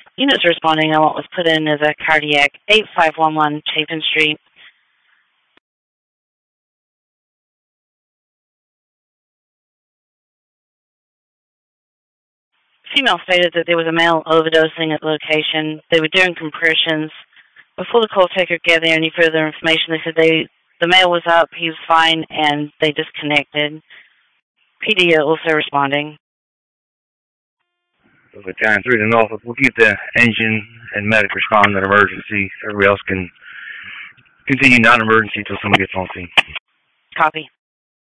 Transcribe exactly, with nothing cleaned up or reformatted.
Units responding on what was put in as a cardiac. eight five one one Chapin Street. Female stated that there was a male overdosing at the location. They were doing compressions. Before the call taker gave any further information, they said they the male was up, he was fine, and they disconnected. P D are also responding. Okay, time three to Norfolk. We'll keep the engine and medic respond to emergency. Everybody else can continue non-emergency until someone gets on scene. Copy.